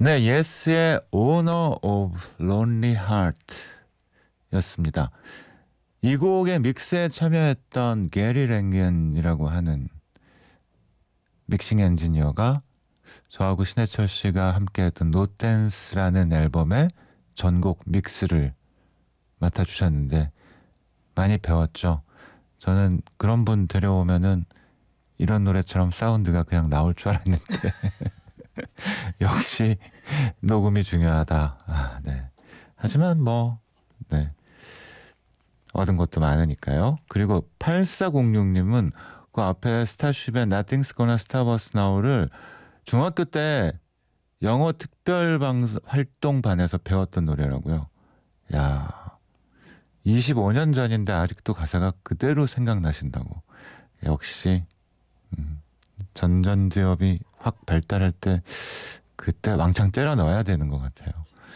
네, 예스의 Owner of Lonely Heart 였습니다. 이 곡의 믹스에 참여했던 게리 랭겐이라고 하는 믹싱 엔지니어가 저하고 신해철 씨가 함께했던 노댄스라는 앨범의 전곡 믹스를 맡아주셨는데 많이 배웠죠. 저는 그런 분 데려오면은 이런 노래처럼 사운드가 그냥 나올 줄 알았는데 역시 녹음이 중요하다. 네. 하지만 네. 얻은 것도 많으니까요. 그리고 8406님은 그 앞에 스타쉽의 Nothing's Gonna Stop Us Now를 중학교 때 영어 특별 방송 활동반에서 배웠던 노래라고요. 야, 25년 전인데 아직도 가사가 그대로 생각나신다고. 역시 전전두엽이 확 발달할 때 그때 왕창 때려 넣어야 되는 것 같아요.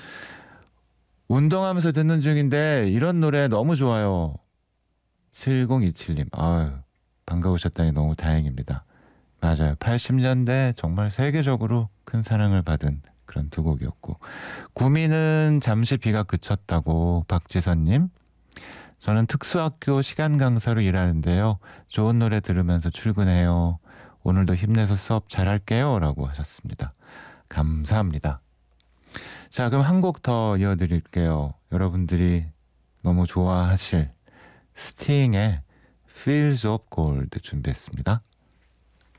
운동하면서 듣는 중인데 이런 노래 너무 좋아요. 7027님. 아유, 반가우셨다니 너무 다행입니다. 맞아요. 80년대 정말 세계적으로 큰 사랑을 받은 그런 두 곡이었고, 구미는 잠시 비가 그쳤다고 박지선님. 저는 특수학교 시간 강사로 일하는데요. 좋은 노래 들으면서 출근해요. 오늘도 힘내서 수업 잘할게요 라고 하셨습니다. 감사합니다. 자, 그럼 한 곡 더 이어드릴게요. 여러분들이 너무 좋아하실 스팅의 Fields of Gold 준비했습니다.